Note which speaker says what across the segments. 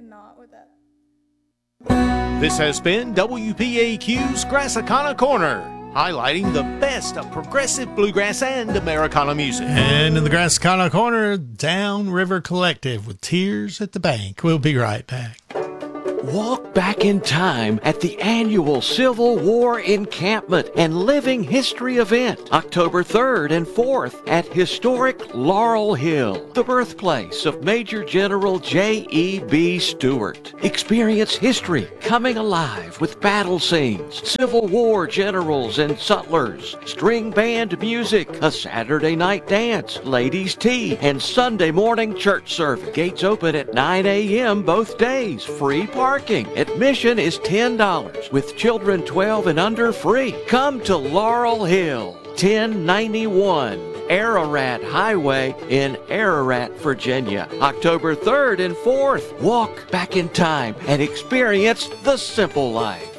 Speaker 1: cannot with that.
Speaker 2: This has been WPAQ's Grassacana Corner, highlighting the best of progressive bluegrass and Americana music.
Speaker 3: And in the Grassacana Corner, Downriver Collective with Tears at the Bank. We'll be right back.
Speaker 4: Walk back in time at the annual Civil War Encampment and Living History event, October 3rd and 4th at historic Laurel Hill, the birthplace of Major General J.E.B. Stuart. Experience history coming alive with battle scenes, Civil War generals and sutlers, string band music, a Saturday night dance, ladies' tea, and Sunday morning church service. Gates open at 9 a.m. both days. Free parking. Admission is $10, with children 12 and under free. Come to Laurel Hill, 1091 Ararat Highway in Ararat, Virginia, October 3rd and 4th. Walk back in time and experience the simple life.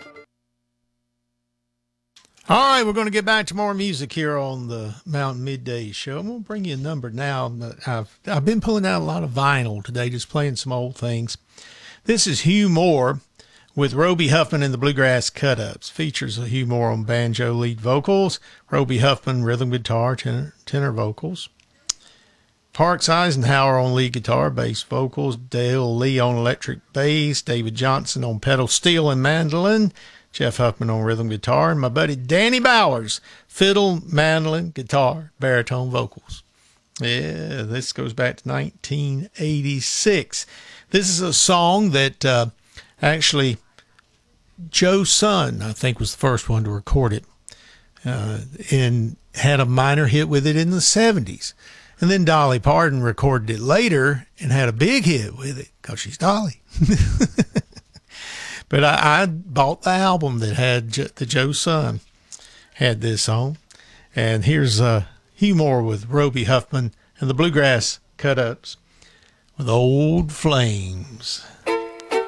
Speaker 3: All right, we're going to get back to more music here on the Mountain Midday Show. I'm going to bring you a number now. I've been pulling out a lot of vinyl today, just playing some old things. This is Hugh Moore with Roby Huffman and the Bluegrass Cut-Ups. Features Hugh Moore on banjo lead vocals, Roby Huffman rhythm guitar, tenor vocals, Parks Eisenhower on lead guitar, bass vocals, Dale Lee on electric bass, David Johnson on pedal steel and mandolin, Jeff Huffman on rhythm guitar, and my buddy Danny Bowers, fiddle, mandolin, guitar, baritone vocals. Yeah, this goes back to 1986. This is a song that actually Joe Sun, I think, was the first one to record it, and had a minor hit with it in the 70s. And then Dolly Parton recorded it later and had a big hit with it because she's Dolly. But I bought the album that had the Joe Sun had this on. And here's Hugh Moore with Roby Huffman and the Bluegrass Cut-Ups with Old Flames.